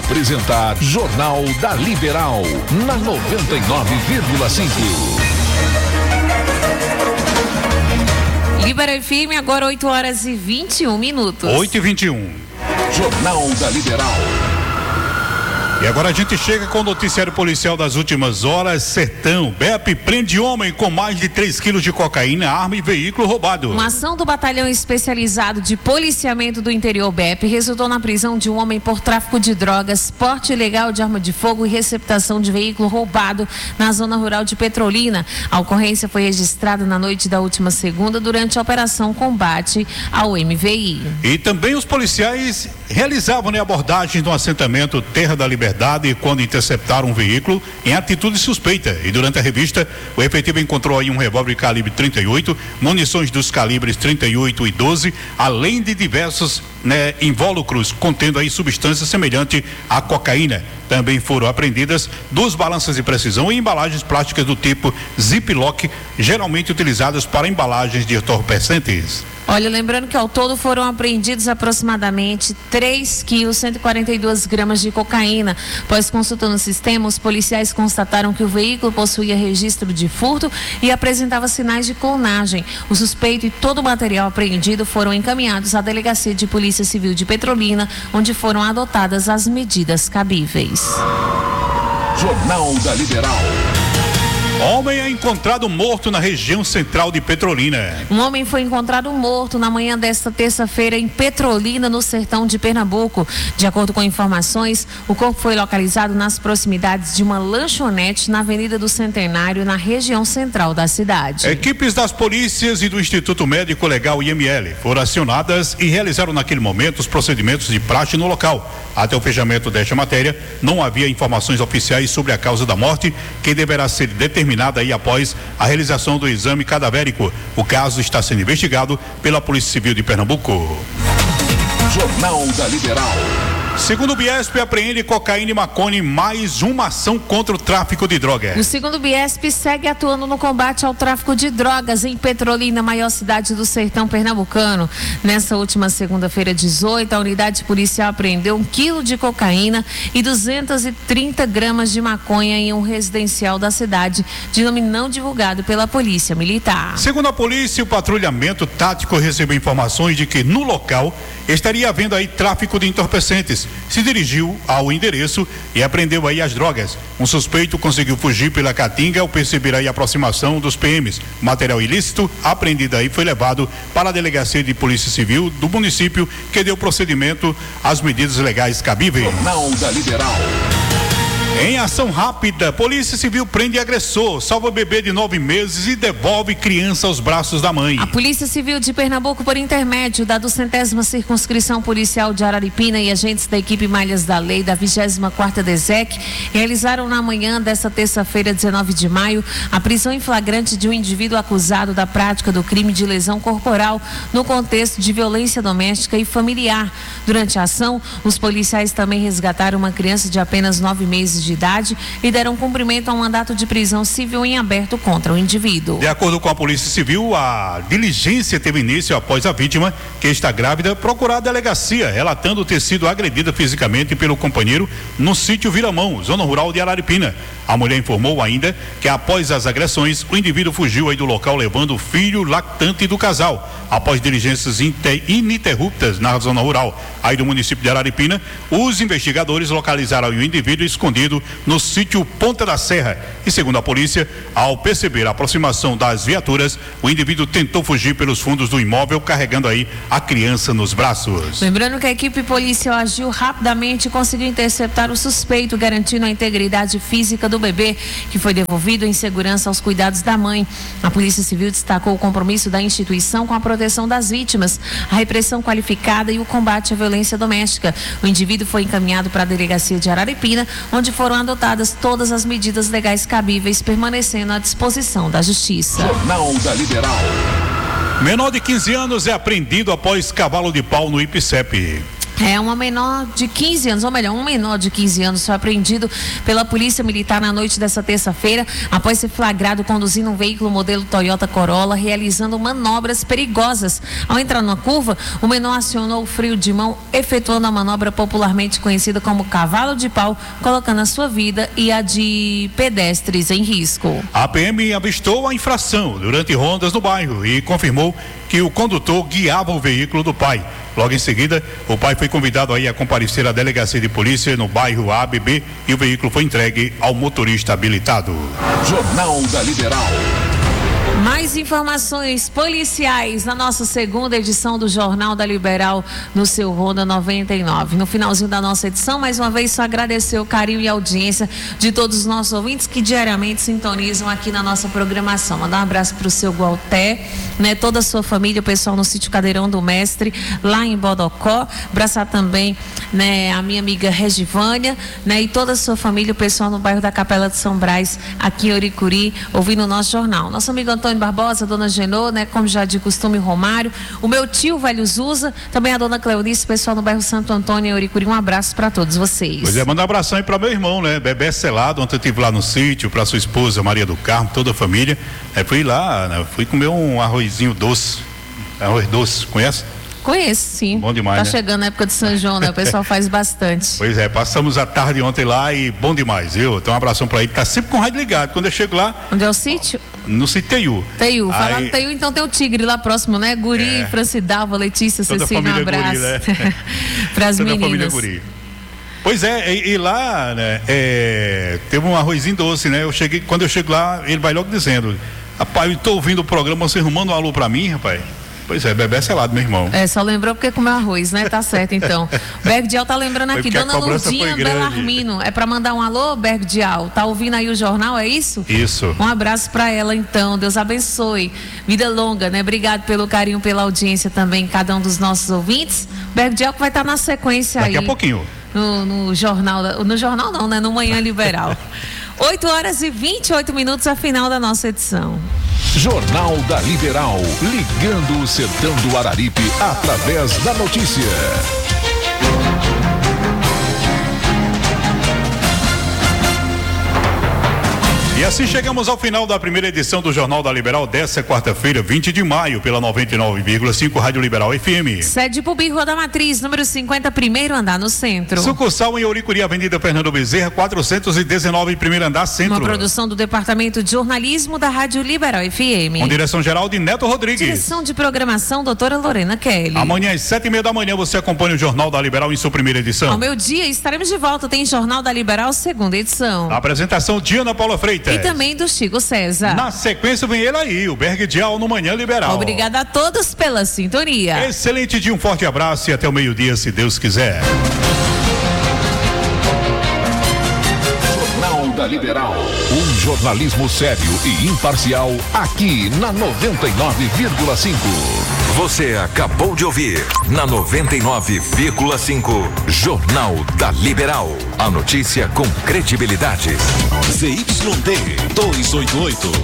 apresentar Jornal da Liberal, na 99,5. Liberal FM, agora 8h21. 8h21. Jornal da Liberal. E agora a gente chega com o noticiário policial das últimas horas. Sertão, BEP prende homem com mais de 3 quilos de cocaína, arma e veículo roubado. Uma ação do Batalhão Especializado de Policiamento do Interior, BEP, resultou na prisão de um homem por tráfico de drogas, porte ilegal de arma de fogo e receptação de veículo roubado na zona rural de Petrolina. A ocorrência foi registrada na noite da última segunda durante a Operação Combate ao MVI. E também os policiais realizavam abordagens no assentamento Terra da Liberdade quando interceptaram um veículo em atitude suspeita. E durante a revista, o efetivo encontrou aí um revólver calibre 38, munições dos calibres 38 e 12, além de diversos invólucros contendo aí substância semelhante à cocaína. Também foram apreendidas 2 balanças de precisão e embalagens plásticas do tipo Ziploc, geralmente utilizadas para embalagens de entorpecentes. Olha, lembrando que ao todo foram apreendidos aproximadamente 3 quilos, 142 gramas de cocaína. Após consultando o sistema, os policiais constataram que o veículo possuía registro de furto e apresentava sinais de clonagem. O suspeito e todo o material apreendido foram encaminhados à Delegacia de Polícia Civil de Petrolina, onde foram adotadas as medidas cabíveis. Jornal da Liberal. Homem é encontrado morto na região central de Petrolina. Um homem foi encontrado morto na manhã desta terça-feira em Petrolina, no sertão de Pernambuco. De acordo com informações, o corpo foi localizado nas proximidades de uma lanchonete na Avenida do Centenário, na região central da cidade. Equipes das polícias e do Instituto Médico Legal IML foram acionadas e realizaram naquele momento os procedimentos de praxe no local. Até o fechamento desta matéria, não havia informações oficiais sobre a causa da morte, que deverá ser determinada aí após a realização do exame cadavérico. O caso está sendo investigado pela Polícia Civil de Pernambuco. Jornal da Liberal. Segundo o Biesp, apreende cocaína e maconha em mais uma ação contra o tráfico de drogas. O segundo Biesp segue atuando no combate ao tráfico de drogas em Petrolina, maior cidade do sertão pernambucano. Nessa última segunda-feira, 18, a unidade policial apreendeu 1 quilo de cocaína e 230 gramas de maconha em um residencial da cidade, de nome não divulgado pela Polícia Militar. Segundo a polícia, o patrulhamento tático recebeu informações de que no local estaria havendo aí tráfico de entorpecentes. Se dirigiu ao endereço e apreendeu aí as drogas. Um suspeito conseguiu fugir pela Caatinga ao perceber aí a aproximação dos PMs. O material ilícito apreendido aí foi levado para a Delegacia de Polícia Civil do município, que deu procedimento às medidas legais cabíveis. Jornal da Liberal. Em ação rápida, Polícia Civil prende agressor, salva bebê de 9 meses e devolve criança aos braços da mãe. A Polícia Civil de Pernambuco, por intermédio da 200ª Circunscrição Policial de Araripina e agentes da equipe Malhas da Lei da 24ª DESEC, realizaram na manhã desta terça-feira, 19 de maio, a prisão em flagrante de um indivíduo acusado da prática do crime de lesão corporal no contexto de violência doméstica e familiar. Durante a ação, os policiais também resgataram uma criança de apenas 9 meses de idade e deram cumprimento a um mandato de prisão civil em aberto contra o indivíduo. De acordo com a Polícia Civil, a diligência teve início após a vítima, que está grávida, procurar a delegacia, relatando ter sido agredida fisicamente pelo companheiro no sítio Viramão, zona rural de Araripina. A mulher informou ainda que após as agressões, o indivíduo fugiu aí do local levando o filho lactante do casal. Após diligências ininterruptas na zona rural aí do município de Araripina, os investigadores localizaram o indivíduo escondido no sítio Ponta da Serra. E segundo a polícia, ao perceber a aproximação das viaturas, o indivíduo tentou fugir pelos fundos do imóvel, carregando aí a criança nos braços. Lembrando que a equipe policial agiu rapidamente e conseguiu interceptar o suspeito, garantindo a integridade física do bebê, que foi devolvido em segurança aos cuidados da mãe. A Polícia Civil destacou o compromisso da instituição com a proteção das vítimas, a repressão qualificada e o combate à violência doméstica. O indivíduo foi encaminhado para a delegacia de Araripina, onde foram adotadas todas as medidas legais cabíveis, permanecendo à disposição da Justiça. Jornal da Liberal. Menor de 15 anos é apreendido após cavalo de pau no IPCEP. Uma menor de 15 anos, ou melhor, um menor de 15 anos foi apreendido pela Polícia Militar na noite dessa terça-feira, após ser flagrado conduzindo um veículo modelo Toyota Corolla, realizando manobras perigosas. Ao entrar numa curva, o menor acionou o freio de mão, efetuando a manobra popularmente conhecida como cavalo de pau, colocando a sua vida e a de pedestres em risco. A PM avistou a infração durante rondas no bairro e confirmou que o condutor guiava o veículo do pai. Logo em seguida, o pai foi convidado aí a comparecer à delegacia de polícia no bairro ABB e o veículo foi entregue ao motorista habilitado. Jornal da Liberal. Mais informações policiais na nossa segunda edição do Jornal da Liberal no seu Ronda 99. No finalzinho da nossa edição, mais uma vez, só agradecer o carinho e a audiência de todos os nossos ouvintes que diariamente sintonizam aqui na nossa programação. Mandar um abraço para o seu Gualté, né, toda a sua família, o pessoal no sítio Cadeirão do Mestre, lá em Bodocó. Abraçar também, né, a minha amiga Regivânia, né, e toda a sua família, o pessoal no bairro da Capela de São Brás, aqui em Oricuri, ouvindo o nosso jornal. Nosso amigo Antônio Barbosa, a dona Genô, né, como já de costume, Romário, o meu tio Velho Zuza, também a dona Cleonice, pessoal no bairro Santo Antônio, em Oricuri. Um abraço para todos vocês. Pois é, mandar um abração aí para meu irmão, né, Bebé Selado. Ontem eu estive lá no sítio, para sua esposa Maria do Carmo, toda a família. Fui lá, né, fui comer um arrozinho doce, arroz doce, conhece? Conheço, sim. Bom demais, tá né? chegando a época de São João, né? O pessoal faz bastante. Pois é, passamos a tarde ontem lá e bom demais, viu? Então um abração pra ele, tá sempre com o rádio ligado. Quando eu chego lá... Onde é o sítio? No sítio Teiu. Teiu, falando em Teiu, então tem o Tigre lá próximo, né? Guri, Francidalva, Letícia, Cecília, um abraço. Guri, né? Pras toda meninas. A família Guri. Pois é, e lá, né, teve um arrozinho doce, né? Quando eu chego lá, ele vai logo dizendo: rapaz, eu tô ouvindo o programa, você arrumando um alô pra mim, rapaz. Pois é, Bebé Selado, meu irmão. Só lembrou porque comeu arroz, né? Tá certo, então. Berg Dial tá lembrando aqui, dona Lurdinha Belarmino. É pra mandar um alô, Berg Dial? Tá ouvindo aí o jornal, é isso? Isso. Um abraço pra ela, então. Deus abençoe. Vida longa, né? Obrigado pelo carinho, pela audiência também, cada um dos nossos ouvintes. Berg Dial que vai estar na sequência aí. Daqui a pouquinho. No jornal, no jornal não, né? No Manhã Liberal. 8h28, a final da nossa edição. Jornal da Liberal, ligando o sertão do Araripe através da notícia. E assim chegamos ao final da primeira edição do Jornal da Liberal dessa quarta-feira, 20 de maio, pela 99,5 Rádio Liberal FM. Sede Pubi, Rua da Matriz, número 50, primeiro andar no centro. Sucursal em Oricuri, Avenida Fernando Bezerra, 419, primeiro andar, centro. Uma produção do Departamento de Jornalismo da Rádio Liberal FM. Com direção geral de Neto Rodrigues. Direção de programação, doutora Lorena Kelly. Amanhã às 7:30 da manhã você acompanha o Jornal da Liberal em sua primeira edição. Ao meio-dia estaremos de volta, tem Jornal da Liberal, segunda edição. A apresentação Diana Paula Freitas. E também do Chico César. Na sequência vem ele aí, o Berg Dial no Manhã Liberal. Obrigada a todos pela sintonia. Excelente dia, um forte abraço e até o meio-dia, se Deus quiser. Jornal da Liberal. Um jornalismo sério e imparcial aqui na 99,5. Você acabou de ouvir na 99,5 Jornal da Liberal. A notícia com credibilidade. ZYD 288.